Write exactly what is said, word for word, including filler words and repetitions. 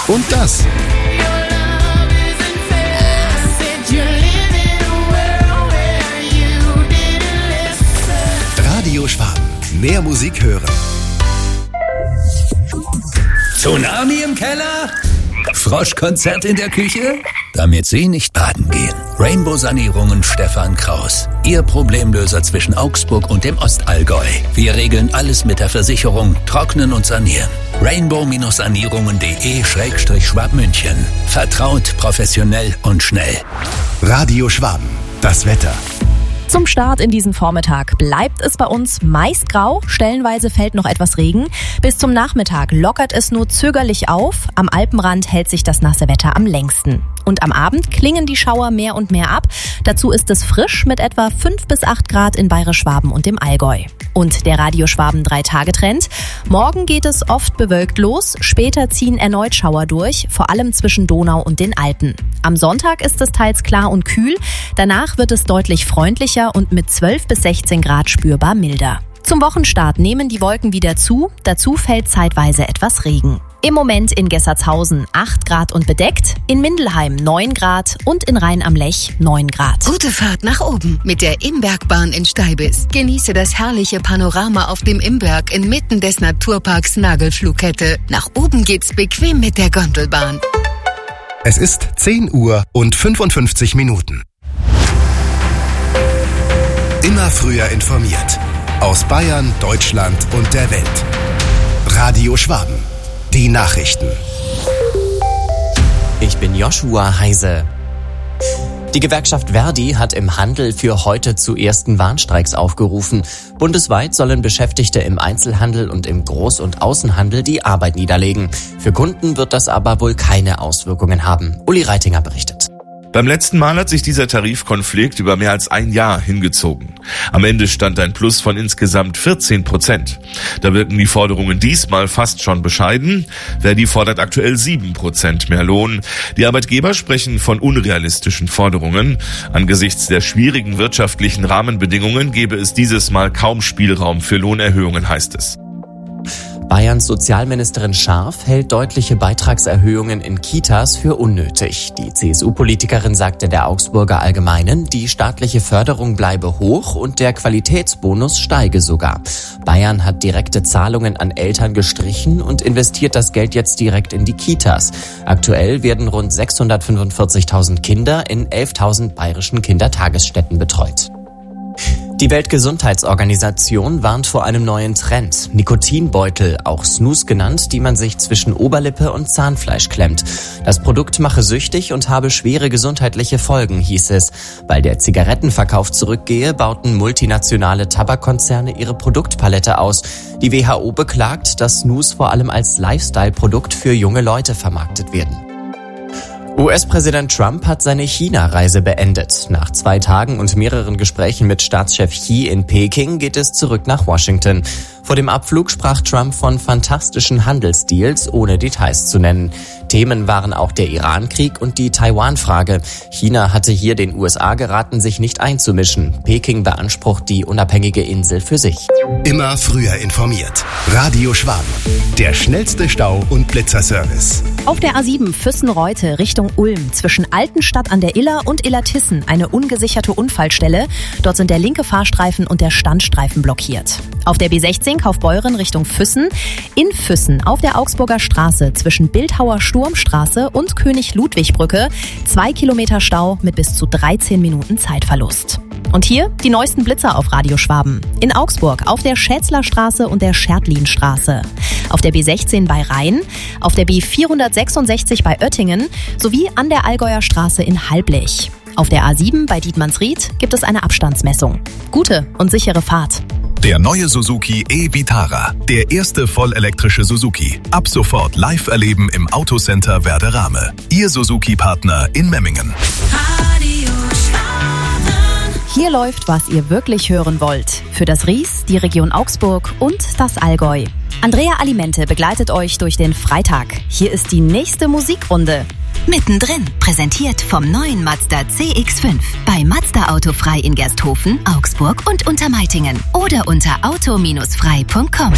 und das. Radio Schwaben. Mehr Musik hören. Tsunami im Keller? Froschkonzert in der Küche? Damit Sie nicht baden gehen. Rainbow Sanierungen Stefan Kraus. Ihr Problemlöser zwischen Augsburg und dem Ostallgäu. Wir regeln alles mit der Versicherung, trocknen und sanieren. rainbow-sanierungen.de Schrägstrich Schwabmünchen. Vertraut, professionell und schnell. Radio Schwaben. Das Wetter. Zum Start in diesen Vormittag bleibt es bei uns meist grau, stellenweise fällt noch etwas Regen. Bis zum Nachmittag lockert es nur zögerlich auf, am Alpenrand hält sich das nasse Wetter am längsten. Und am Abend klingen die Schauer mehr und mehr ab. Dazu ist es frisch mit etwa fünf bis acht Grad in Bayerisch-Schwaben und im Allgäu. Und der Radio Schwaben drei Tage Trend. Morgen geht es oft bewölkt los, später ziehen erneut Schauer durch, vor allem zwischen Donau und den Alpen. Am Sonntag ist es teils klar und kühl, danach wird es deutlich freundlicher und mit zwölf bis sechzehn Grad spürbar milder. Zum Wochenstart nehmen die Wolken wieder zu, dazu fällt zeitweise etwas Regen. Im Moment in Gessertshausen acht Grad und bedeckt, in Mindelheim neun Grad und in Rhein am Lech neun Grad. Gute Fahrt nach oben mit der Imbergbahn in Steibis. Genieße das herrliche Panorama auf dem Imberg inmitten des Naturparks Nagelflughette. Nach oben geht's bequem mit der Gondelbahn. Es ist zehn Uhr und fünfundfünfzig Minuten. Immer früher informiert. Aus Bayern, Deutschland und der Welt. Radio Schwaben. Die Nachrichten. Ich bin Joshua Heise. Die Gewerkschaft Verdi hat im Handel für heute zu ersten Warnstreiks aufgerufen. Bundesweit sollen Beschäftigte im Einzelhandel und im Groß- und Außenhandel die Arbeit niederlegen. Für Kunden wird das aber wohl keine Auswirkungen haben. Uli Reitinger berichtet. Beim letzten Mal hat sich dieser Tarifkonflikt über mehr als ein Jahr hingezogen. Am Ende stand ein Plus von insgesamt vierzehn Prozent. Da wirken die Forderungen diesmal fast schon bescheiden. Verdi fordert aktuell sieben Prozent mehr Lohn. Die Arbeitgeber sprechen von unrealistischen Forderungen. Angesichts der schwierigen wirtschaftlichen Rahmenbedingungen gäbe es dieses Mal kaum Spielraum für Lohnerhöhungen, heißt es. Bayerns Sozialministerin Scharf hält deutliche Beitragserhöhungen in Kitas für unnötig. Die C S U-Politikerin sagte der Augsburger Allgemeinen, die staatliche Förderung bleibe hoch und der Qualitätsbonus steige sogar. Bayern hat direkte Zahlungen an Eltern gestrichen und investiert das Geld jetzt direkt in die Kitas. Aktuell werden rund sechshundertfünfundvierzigtausend Kinder in elftausend bayerischen Kindertagesstätten betreut. Die Weltgesundheitsorganisation warnt vor einem neuen Trend. Nikotinbeutel, auch Snus genannt, die man sich zwischen Oberlippe und Zahnfleisch klemmt. Das Produkt mache süchtig und habe schwere gesundheitliche Folgen, hieß es. Weil der Zigarettenverkauf zurückgehe, bauten multinationale Tabakkonzerne ihre Produktpalette aus. Die W H O beklagt, dass Snus vor allem als Lifestyle-Produkt für junge Leute vermarktet werden. U S-Präsident Trump hat seine China-Reise beendet. Nach zwei Tagen und mehreren Gesprächen mit Staatschef Xi in Peking geht es zurück nach Washington. Vor dem Abflug sprach Trump von fantastischen Handelsdeals, ohne Details zu nennen. Themen waren auch der Iran-Krieg und die Taiwan-Frage. China hatte hier den U S A geraten, sich nicht einzumischen. Peking beansprucht die unabhängige Insel für sich. Immer früher informiert. Radio Schwaben. Der schnellste Stau- und Blitzerservice. Auf der A sieben Füssen-Reute Richtung Ulm zwischen Altenstadt an der Iller und Illertissen eine ungesicherte Unfallstelle. Dort sind der linke Fahrstreifen und der Standstreifen blockiert. Auf der B sechzehn Kaufbeuren Richtung Füssen. In Füssen auf der Augsburger Straße zwischen Bildhauer Sturmstraße und König-Ludwig-Brücke zwei Kilometer Stau mit bis zu dreizehn Minuten Zeitverlust. Und hier die neuesten Blitzer auf Radio Schwaben. In Augsburg auf der Schätzlerstraße und der Schertlinstraße. Auf der B sechzehn bei Rhein, auf der B vierhundertsechsundsechzig bei Oettingen sowie an der Allgäuer Straße in Halblech. Auf der A sieben bei Dietmannsried gibt es eine Abstandsmessung. Gute und sichere Fahrt. Der neue Suzuki e-Vitara. Der erste vollelektrische Suzuki. Ab sofort live erleben im Autocenter Werderame. Ihr Suzuki-Partner in Memmingen. Radio Schwaben. Hier läuft, was ihr wirklich hören wollt. Für das Ries, die Region Augsburg und das Allgäu. Andrea Alimente begleitet euch durch den Freitag. Hier ist die nächste Musikrunde. Mittendrin, präsentiert vom neuen Mazda C X fünf. Bei Mazda Autofrei in Gersthofen, Augsburg und Untermeitingen. Oder unter auto Bindestrich frei Punkt com.